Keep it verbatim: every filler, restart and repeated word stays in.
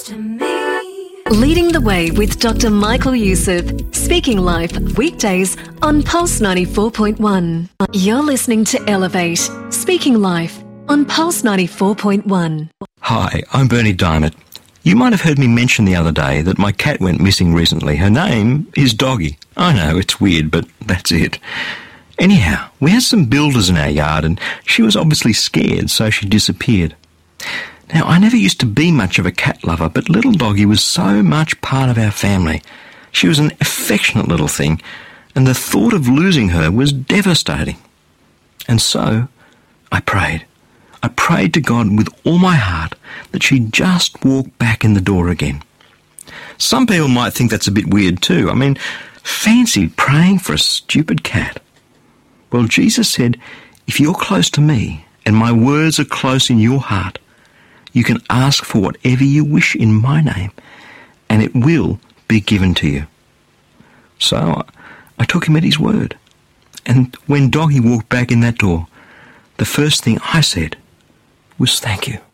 To me. Leading the Way with Doctor Michael Youssef, Speaking Life, weekdays on Pulse ninety-four point one. You're listening to Elevate, Speaking Life on Pulse ninety-four point one. Hi, I'm Bernie Diamond. You might have heard me mention the other day that my cat went missing recently. Her name is Doggy. I know, it's weird, but that's it. Anyhow, we had some builders in our yard and she was obviously scared, so she disappeared. Now, I never used to be much of a cat lover, but little Doggy was so much part of our family. She was an affectionate little thing, and the thought of losing her was devastating. And so, I prayed. I prayed to God with all my heart that she'd just walk back in the door again. Some people might think that's a bit weird too. I mean, fancy praying for a stupid cat. Well, Jesus said, if you're close to me and my words are close in your heart, you can ask for whatever you wish in my name, and it will be given to you. So I took him at his word. And when Doggy walked back in that door, the first thing I said was thank you.